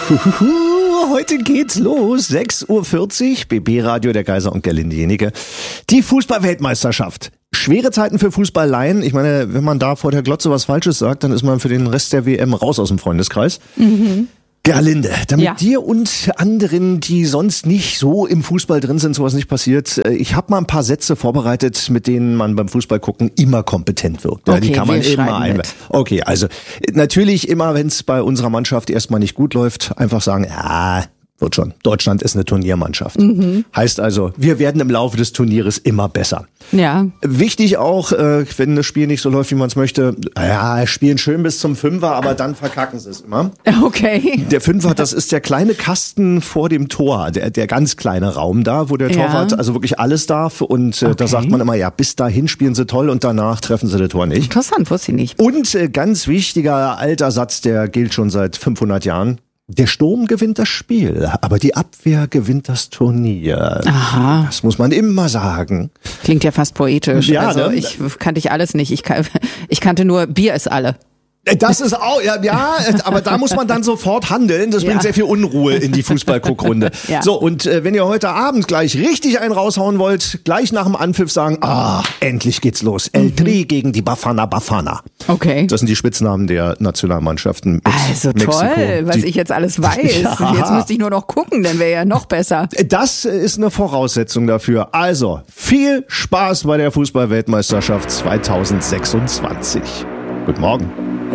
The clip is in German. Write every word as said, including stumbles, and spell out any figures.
Heute geht's los. sechs Uhr vierzig, B B-Radio, der Kaiser und Gerlinde Jenike. Die Fußball-Weltmeisterschaft. Schwere Zeiten für Fußballleien. Ich meine, wenn man da vor der Glotze was Falsches sagt, dann ist man für den Rest der W M raus aus dem Freundeskreis. Mhm. Gerlinde, damit ja. dir und anderen, die sonst nicht so im Fußball drin sind, sowas nicht passiert, ich habe mal ein paar Sätze vorbereitet, mit denen man beim Fußball gucken immer kompetent wirkt. Ja, okay, die kann man wir immer ein. Okay, also natürlich immer, wenn es bei unserer Mannschaft erstmal nicht gut läuft, einfach sagen, ja, wird schon. Deutschland ist eine Turniermannschaft. Mhm. Heißt also, wir werden im Laufe des Turnieres immer besser. Ja. Wichtig auch, äh, wenn das Spiel nicht so läuft, wie man es möchte, ja, spielen schön bis zum Fünfer, aber dann verkacken sie es immer. Okay. Der Fünfer, das ist der kleine Kasten vor dem Tor, der, der ganz kleine Raum da, wo der Ja. Torwart also wirklich alles darf. Und äh, Okay. da sagt man immer, ja, bis dahin spielen sie toll und danach treffen sie das Tor nicht. Interessant, wusste ich nicht. Und äh, ganz wichtiger alter Satz, der gilt schon seit fünfhundert Jahren. Der Sturm gewinnt das Spiel, aber die Abwehr gewinnt das Turnier. Aha. Das muss man immer sagen. Klingt ja fast poetisch. Ja, also ne? ich kannte ich alles nicht. Ich, kan- ich kannte nur Bier ist alle. Das ist auch, ja, ja, aber da muss man dann sofort handeln. Das bringt Ja. sehr viel Unruhe in die Fußballguckrunde. Ja. So, und äh, wenn ihr heute Abend gleich richtig einen raushauen wollt, gleich nach dem Anpfiff sagen, ah, endlich geht's los. El Tri gegen die Bafana Bafana. Okay. Das sind die Spitznamen der Nationalmannschaften. Also Mexiko. toll, was Die- ich jetzt alles weiß. Ja. Jetzt müsste ich nur noch gucken, dann wäre ja noch besser. Das ist eine Voraussetzung dafür. Also, viel Spaß bei der Fußball-Weltmeisterschaft zweitausendsechsundzwanzig. Guten Morgen.